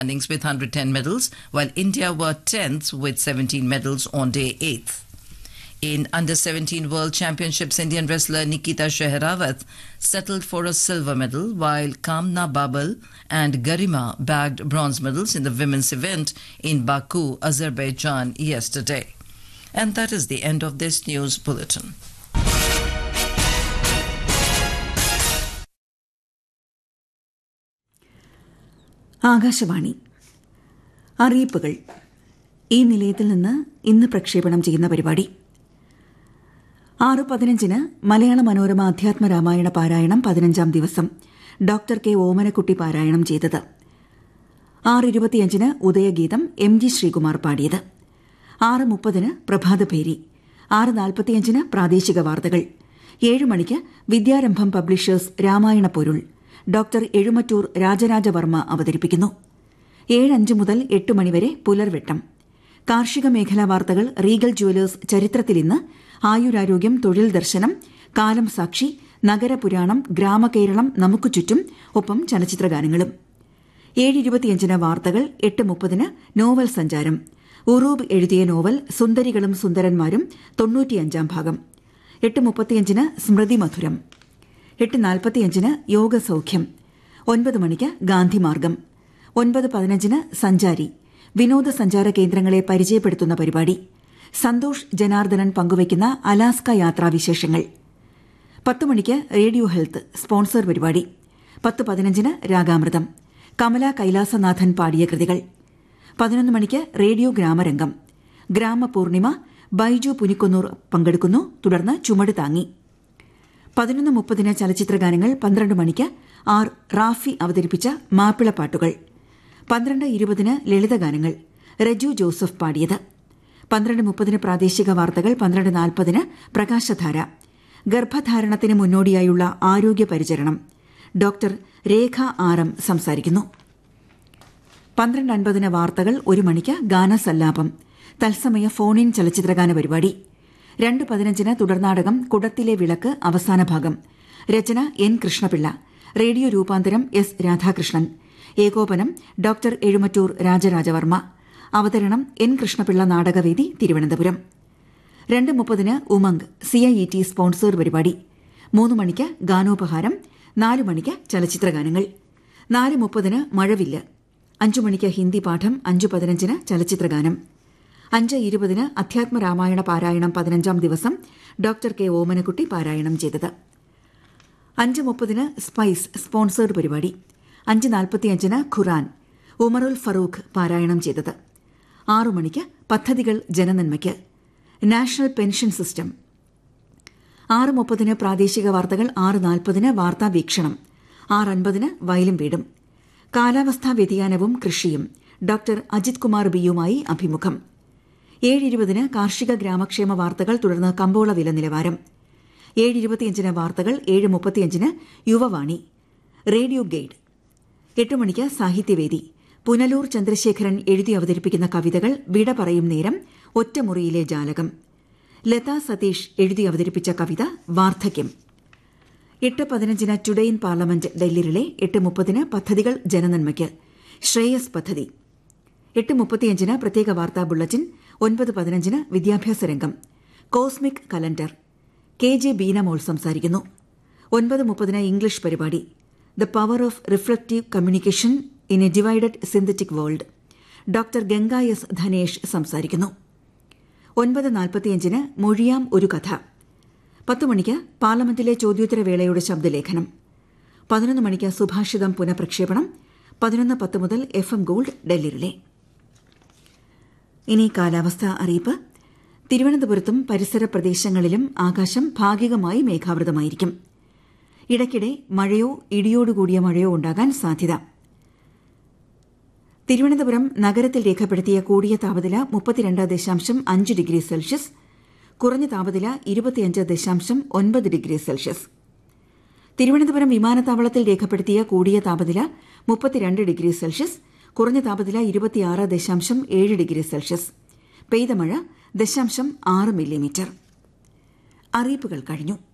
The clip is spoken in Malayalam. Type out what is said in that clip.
with 110 medals, while India were 10th with 17 medals on day 8th. In Under-17 World Championships, Indian wrestler Nikita Shehrawat settled for a silver medal, while Kamna Babal and Garima bagged bronze medals in the women's event in Baku, Azerbaijan yesterday. And that is the end of this news bulletin. Akashvani അറിയിപ്പുകൾ. ഈ നിലയത്തിൽ നിന്ന് ഇന്ന് പ്രക്ഷേപണം ചെയ്യുന്ന പരിപാടി 6:15 മലയാള മനോരമ അധ്യാത്മ രാമായണ പാരായണം 15-ാം ദിവസം ഡോക്ടർ കെ ഓമനക്കുട്ടി പാരായണം ചെയ്തത്. 6:25 ഉദയഗീതം MG ശ്രീകുമാർ പാടിയത്. 6:30 പ്രഭാതഭേരി. 6:45 പ്രാദേശിക വാർത്തകൾ. 7 മണിക്ക് വിദ്യാരംഭം പബ്ലിഷേഴ്സ് രാമായണ പൊരുൾ ഡോക്ടർ എഴുമറ്റൂർ രാജരാജവർമ്മ അവതരിപ്പിക്കുന്നു. 7:05 മുതൽ 8 മണിവരെ പുലർവെട്ടം. കാർഷിക മേഖലാ വാർത്തകൾ, റീഗൽ ജുവലേഴ്സ് ചരിത്രത്തിൽ ഇന്ന്, ആയുരാരോഗ്യം, തൊഴിൽ ദർശനം, കാലം സാക്ഷി, നഗരപുരാണം, ഗ്രാമകേരളം, നമുക്ക് ചുറ്റും, ഒപ്പം ചലച്ചിത്രഗാനങ്ങളും. 7:25 വാർത്തകൾ. 8:30 നോവൽ സഞ്ചാരം. ഉറൂബ് എഴുതിയ നോവൽ സുന്ദരികളും സുന്ദരന്മാരും 95-ാം ഭാഗം. 8:35 സ്മൃതി മധുരം. 8:45 യോഗസൌഖ്യം. 9 മണിക്ക് ഗാന്ധിമാർഗം. 9:15 സഞ്ചാരി, വിനോദസഞ്ചാര കേന്ദ്രങ്ങളെ പരിചയപ്പെടുത്തുന്ന പരിപാടി. സന്തോഷ് ജനാർദ്ദനൻ പങ്കുവയ്ക്കുന്ന അലാസ്ക യാത്രാവിശേഷങ്ങൾ. 10 മണിക്ക് റേഡിയോ ഹെൽത്ത് സ്പോൺസർ പരിപാടി. 10:15 രാഗാമൃതം, കമല കൈലാസനാഥൻ പാടിയ കൃതികൾ. 11 മണിക്ക് റേഡിയോ ഗ്രാമരംഗം. ഗ്രാമപൂർണിമ, ബൈജു പുനിക്കൊന്നൂർ പങ്കെടുക്കുന്നു. തുടർന്ന് ചുമട് താങ്ങി. 11:30 ചലച്ചിത്രഗാനങ്ങൾ. 12 മണിക്ക് ആർ റാഫി അവതരിപ്പിച്ച മാപ്പിളപ്പാട്ടുകൾ. 12:20 ലളിതഗാനങ്ങൾ, രജു ജോസഫ് പാടിയത്. 12:30 പ്രാദേശിക വാർത്തകൾ. 12:40 പ്രകാശധാര, ഗർഭധാരണത്തിന് മുന്നോടിയായുള്ള ആരോഗ്യ പരിചരണം. ഡോക്ടർ രേഖ ആർ എം സംസാരിക്കുന്നു. 12:50 വാർത്തകൾ. 1 മണിക്ക് ഗാനസല്ലാപം, തത്സമയ ഫോൺ ഇൻ ചലച്ചിത്രഗാന പരിപാടി. 2:15 തുടർനാടകം കുടത്തിലെ വിളക്ക് അവസാന ഭാഗം. രചന N കൃഷ്ണപിള്ള. റേഡിയോ രൂപാന്തരം S രാധാകൃഷ്ണൻ. ഏകോപനം ഡോക്ടർ എഴുമറ്റൂർ രാജരാജവർമ്മ. അവതരണം N കൃഷ്ണപിള്ള. നാടകവേദി, തിരുവനന്തപുരം. 2:30 ഉമംഗ് CIET സ്പോൺസർ പരിപാടി. 3 മണിക്ക് ഗാനോപഹാരം. 4 മണിക്ക് ചലച്ചിത്രഗാനങ്ങൾ. 4:30 മഴവില്ല്. 5 മണിക്ക് ഹിന്ദി പാഠം. 5:15 ചലച്ചിത്രഗാനം. 5:20 അധ്യാത്മ രാമായണ പാരായണം 15-ാം ദിവസം ഡോക്ടർ കെ ഓമനക്കുട്ടി പാരായണം ചെയ്തത്. 5:30 സ്പൈസ് സ്പോൺസേർഡ് പരിപാടി. 5:45 ഖുറാൻ ഉമറുൽ ഫറൂഖ് പാരായണം ചെയ്തത്. 6 മണിക്ക് പദ്ധതികൾ ജനനന്മയ്ക്ക്, നാഷണൽ പെൻഷൻ സിസ്റ്റം. 6:30 പ്രാദേശിക വാർത്തകൾ. 6:40 വാർത്താ വീക്ഷണം. 6:50 വയലും വീടും. കാലാവസ്ഥാ വ്യതിയാനവും കൃഷിയും ഡോക്ടർ അജിത് കുമാർ ബിയുമായി അഭിമുഖം. 7:20 കാർഷിക ഗ്രാമക്ഷേമ വാർത്തകൾ. തുടർന്ന് കമ്പോള വില നിലവാരം. 7:25 വാർത്തകൾ. 7:35 യുവവാണി, റേഡിയോ ഗൈഡ്. 8 മണിക്ക് സാഹിത്യവേദി. പുനലൂർ ചന്ദ്രശേഖരൻ എഴുതി അവതരിപ്പിക്കുന്ന കവിതകൾ. വിട പറയും നേരം, ഒറ്റമുറിയിലെ ജാലകം. ലതാ സതീഷ് എഴുതി അവതരിപ്പിച്ച കവിത വാർദ്ധക്യം. 8:15 ടുഡേ ഇൻ പാർലമെന്റ് ഡൽഹിയിലെ. 8:30 പദ്ധതികൾ ജനനന്മയ്ക്ക്, ശ്രേയസ് പദ്ധതി. 8:35 പ്രത്യേക വാർത്താ ബുള്ളറ്റിൻ. 9:15 വിദ്യാഭ്യാസ രംഗം, കോസ്മിക് കലണ്ടർ. KJ ബീനമോൾ സംസാരിക്കുന്നു. 9:30 ഇംഗ്ലീഷ് പരിപാടി. The power of reflective communication in A divided synthetic world. Doctor Ganga S Dhanesh സംസാരിക്കുന്നു. 9:45 മൊഴിയാം ഒരു കഥ. 10 മണിക്ക് പാർലമെന്റിലെ ചോദ്യോത്തരവേളയുടെ ശബ്ദലേഖനം. 11 മണിക്ക് സുഭാഷിതം പുനഃപ്രക്ഷേപണം. 11:10 മുതൽ FM ഗോൾഡ് ഡൽഹിയിലെ. ഇനി കാലാവസ്ഥാ അറിയിപ്പ്. തിരുവനന്തപുരത്തും പരിസര പ്രദേശങ്ങളിലും ആകാശം ഭാഗികമായി മേഘാവൃതമായിരിക്കും. ഇടയ്ക്കിടെ മഴയോ ഇടിയോടുകൂടിയ മഴയോ ഉണ്ടാകാൻ സാധ്യത. തിരുവനന്തപുരം നഗരത്തിൽ രേഖപ്പെടുത്തിയ കൂടിയ താപനില 32.5 ഡിഗ്രി സെൽഷ്യസ്, കുറഞ്ഞ താപനില 25.9 ഡിഗ്രി സെൽഷ്യസ്. തിരുവനന്തപുരം വിമാനത്താവളത്തിൽ രേഖപ്പെടുത്തിയ കൂടിയ താപനില 32 ഡിഗ്രി സെൽഷ്യസ്, കുറഞ്ഞ താപനില 26.7 ഡിഗ്രി സെൽഷ്യസ്. പെയ്ത മഴ 0.6 മില്ലിമീറ്റർ. അറിയിപ്പുകൾ കഴിഞ്ഞു.